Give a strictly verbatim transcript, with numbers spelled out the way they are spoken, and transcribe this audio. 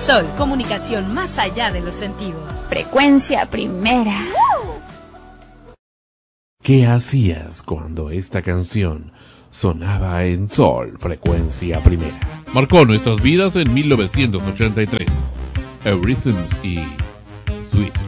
Sol, comunicación más allá de los sentidos. Frecuencia Primera. ¿Qué hacías cuando esta canción sonaba en Sol, Frecuencia Primera? Marcó nuestras vidas en mil novecientos ochenta y tres. Eurythms y Sweet.